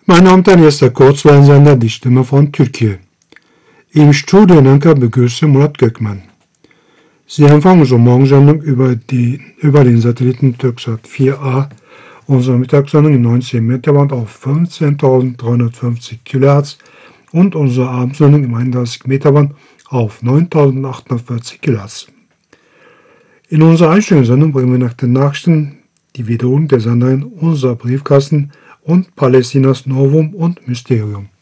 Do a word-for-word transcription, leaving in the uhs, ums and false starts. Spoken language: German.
Mein Name ist der Kurzwellensender Die Stimme von Türkei. Im Studio in Ankara begrüße Murat Gökmen. Sie empfangen unsere Morgensendung über, die, über den Satelliten Türksat vier A, unsere Mittagssendung im neunzehn Meter Band auf fünfzehntausenddreihundertfünfzig Kilohertz und unsere Abendsendung im einunddreißig Meter Band auf neuntausendachthundertvierzig Kilohertz. In unserer Einstellungssendung bringen wir nach den Nachrichten die Wiederholung der Sendungen unserer Briefkasten und Palästinas Novum und Mysterium.